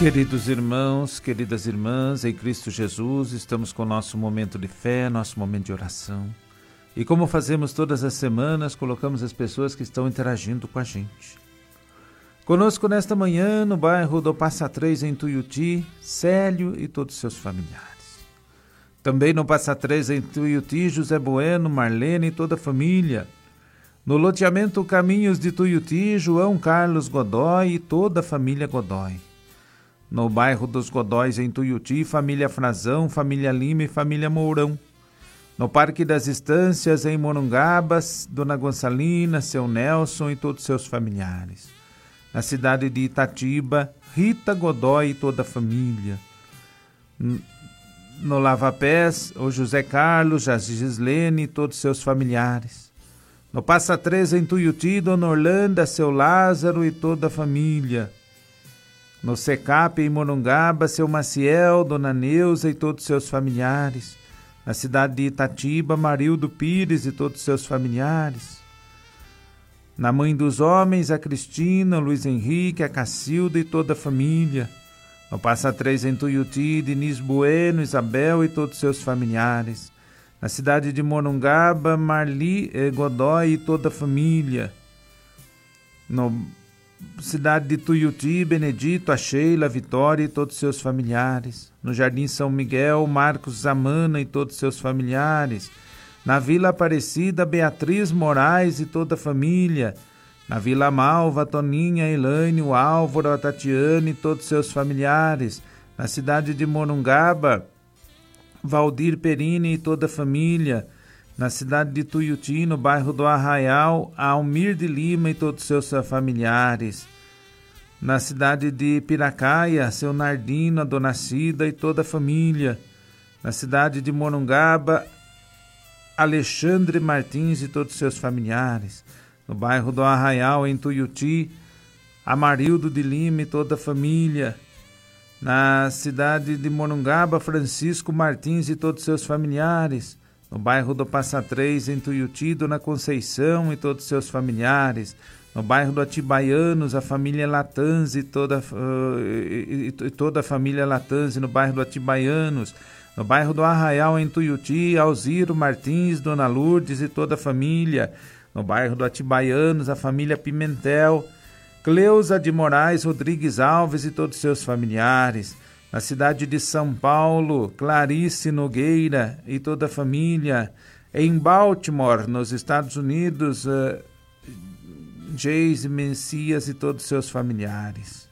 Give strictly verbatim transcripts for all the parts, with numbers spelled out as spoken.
Queridos irmãos, queridas irmãs, em Cristo Jesus, estamos com o nosso momento de fé, nosso momento de oração. E como fazemos todas as semanas, colocamos as pessoas que estão interagindo com a gente. Conosco nesta manhã, no bairro do Passa Três, em Tuiuti, Célio e todos seus familiares. Também no Passa Três, em Tuiuti, José Bueno, Marlene e toda a família. No loteamento Caminhos de Tuiuti, João Carlos Godoy e toda a família Godoy. No bairro dos Godóis, em Tuiuti, família Frazão, família Lima e família Mourão. No Parque das Estâncias, em Morungabas, Dona Gonçalina, seu Nelson e todos seus familiares. Na cidade de Itatiba, Rita Godoy e toda a família. No Lava Pés, o José Carlos, a Gislene e todos seus familiares. No Passa Três, em Tuiuti, Dona Orlanda, seu Lázaro e toda a família. No Secap, em Morungaba, seu Maciel, Dona Neuza e todos seus familiares. Na cidade de Itatiba, Marildo Pires e todos seus familiares. Na Mãe dos Homens, a Cristina, o Luiz Henrique, a Cacilda e toda a família. No Passa Três, em Tuiuti, Diniz Bueno, Isabel e todos seus familiares. Na cidade de Morungaba, Marli Godoy e toda a família. No cidade de Tuiuti, Benedito, a Sheila, a Vitória e todos seus familiares. No Jardim São Miguel, Marcos Zamana e todos seus familiares. Na Vila Aparecida, Beatriz Moraes e toda a família. Na Vila Malva, Toninha, a Elaine, o Álvaro, a Tatiana e todos seus familiares. Na cidade de Morungaba, Valdir Perini e toda a família. Na cidade de Tuiuti, no bairro do Arraial, Almir de Lima e todos seus familiares. Na cidade de Piracaia, seu Nardino, a Dona Cida e toda a família. Na cidade de Morungaba, Alexandre Martins e todos seus familiares. No bairro do Arraial, em Tuiuti, Amarildo de Lima e toda a família. Na cidade de Morungaba, Francisco Martins e todos seus familiares. No bairro do Passa Três, em Tuiuti, Dona Conceição e todos seus familiares. No bairro do Atibaianos, a família Latanzi e toda, uh, e, e, e toda a família Latanzi no bairro do Atibaianos. No bairro do Arraial, em Tuiuti, Alziro Martins, Dona Lourdes e toda a família. No bairro do Atibaianos, a família Pimentel. Cleusa de Moraes Rodrigues Alves e todos seus familiares. Na cidade de São Paulo, Clarice Nogueira e toda a família. Em Baltimore, nos Estados Unidos, uh, Geise Messias e todos seus familiares.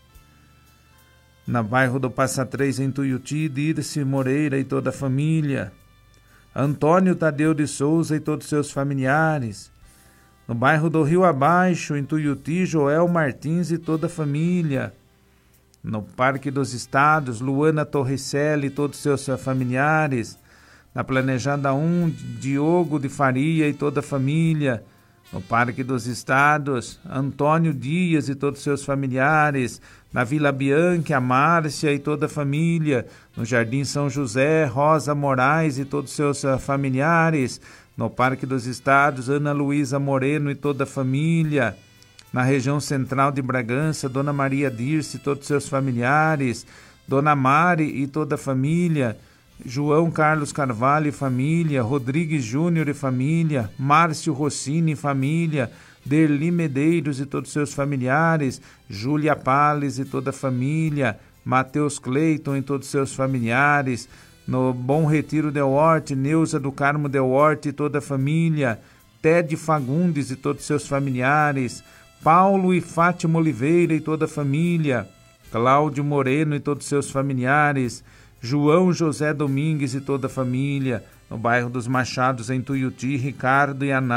No bairro do Passa Três, em Tuiuti, Dirce Moreira e toda a família. Antônio Tadeu de Souza e todos seus familiares. No bairro do Rio Abaixo, em Tuiuti, Joel Martins e toda a família. No Parque dos Estados, Luana Torricelli e todos seus familiares. Na Planejada um, Diogo de Faria e toda a família. No Parque dos Estados, Antônio Dias e todos seus familiares. Na Vila Bianchi, a Márcia e toda a família. No Jardim São José, Rosa Moraes e todos seus familiares. No Parque dos Estados, Ana Luísa Moreno e toda a família. Na região central de Bragança, Dona Maria Dirce e todos seus familiares, Dona Mari e toda a família, João Carlos Carvalho e família, Rodrigues Júnior e família, Márcio Rossini e família, Derli Medeiros e todos seus familiares, Júlia Pales e toda a família, Matheus Cleiton e todos seus familiares, no Bom Retiro Del Horte, Neuza do Carmo Del Horte e toda a família, Ted Fagundes e todos seus familiares, Paulo e Fátima Oliveira e toda a família, Cláudio Moreno e todos seus familiares, João José Domingues e toda a família, no bairro dos Machados, em Tuiuti, Ricardo e Aná